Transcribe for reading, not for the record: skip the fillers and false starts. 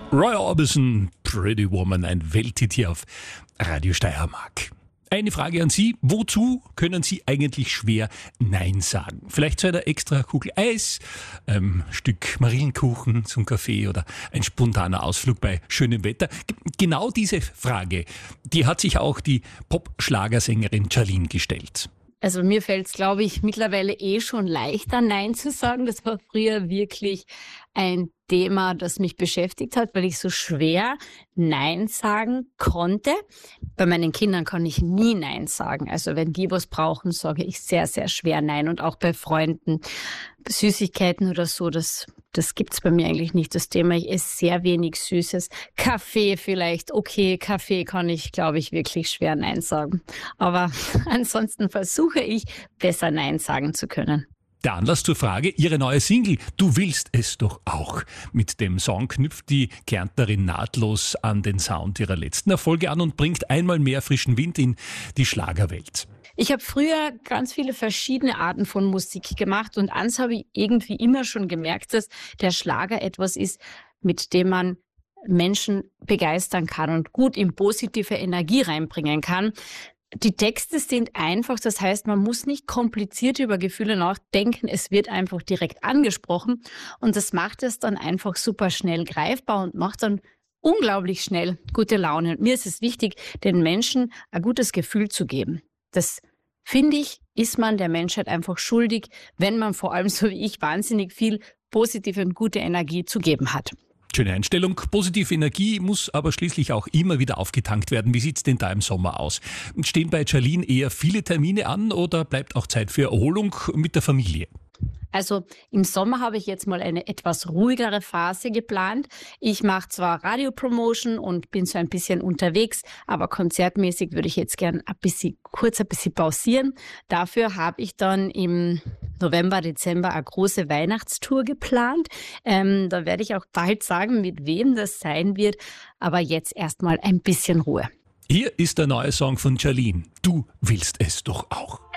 Roy Orbison, Pretty Woman, ein Welthit hier auf Radio Steiermark. Eine Frage an Sie, wozu können Sie eigentlich schwer Nein sagen? Vielleicht zu einer extra Kugel Eis, Stück Marillenkuchen zum Kaffee oder ein spontaner Ausflug bei schönem Wetter. Genau diese Frage, die hat sich auch die Pop-Schlagersängerin Charlene gestellt. Also mir fällt es, glaube ich, mittlerweile schon leichter, Nein zu sagen. Das war früher wirklich ein Thema, das mich beschäftigt hat, weil ich so schwer Nein sagen konnte. Bei meinen Kindern kann ich nie Nein sagen. Also wenn die was brauchen, sage ich sehr, sehr schwer Nein. Und auch bei Freunden, Süßigkeiten oder so, das gibt's bei mir eigentlich nicht. Das Thema, ich esse sehr wenig Süßes. Kaffee vielleicht, okay, Kaffee kann ich, glaube ich, wirklich schwer Nein sagen. Aber ansonsten versuche ich, besser Nein sagen zu können. Der Anlass zur Frage, ihre neue Single "Du willst es doch auch". Mit dem Song knüpft die Kärntnerin nahtlos an den Sound ihrer letzten Erfolge an und bringt einmal mehr frischen Wind in die Schlagerwelt. Ich habe früher ganz viele verschiedene Arten von Musik gemacht und eins habe ich irgendwie immer schon gemerkt, dass der Schlager etwas ist, mit dem man Menschen begeistern kann und gut in positive Energie reinbringen kann. Die Texte sind einfach, das heißt, man muss nicht kompliziert über Gefühle nachdenken, es wird einfach direkt angesprochen und das macht es dann einfach super schnell greifbar und macht dann unglaublich schnell gute Laune. Und mir ist es wichtig, den Menschen ein gutes Gefühl zu geben. Das, finde ich, ist man der Menschheit einfach schuldig, wenn man vor allem, so wie ich, wahnsinnig viel positive und gute Energie zu geben hat. Schöne Einstellung. Positive Energie muss aber schließlich auch immer wieder aufgetankt werden. Wie sieht's denn da im Sommer aus? Stehen bei Charlene eher viele Termine an oder bleibt auch Zeit für Erholung mit der Familie? Also im Sommer habe ich jetzt mal eine etwas ruhigere Phase geplant. Ich mache zwar Radiopromotion und bin so ein bisschen unterwegs, aber konzertmäßig würde ich jetzt gern ein bisschen pausieren. Dafür habe ich dann im November, Dezember eine große Weihnachtstour geplant. Da werde ich auch bald sagen, mit wem das sein wird. Aber jetzt erstmal ein bisschen Ruhe. Hier ist der neue Song von Charlene. Du willst es doch auch.